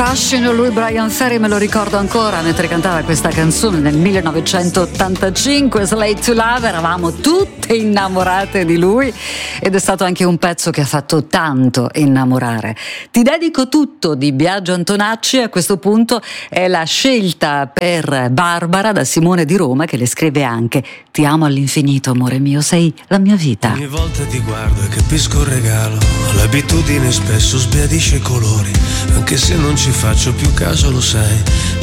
fascino lui, Bryan Ferry, me lo ricordo ancora mentre cantava questa canzone nel 1985, Slave to Love. Eravamo tutte innamorate di lui ed è stato anche un pezzo che ha fatto tanto innamorare. Ti dedico tutto di Biagio Antonacci. A questo punto è la scelta per Barbara da Simone di Roma, che le scrive anche: ti amo all'infinito, amore mio, sei la mia vita. Ogni volta ti guardo e capisco il regalo, l'abitudine spesso sbiadisce i colori, anche se non ci faccio più caso, lo sai.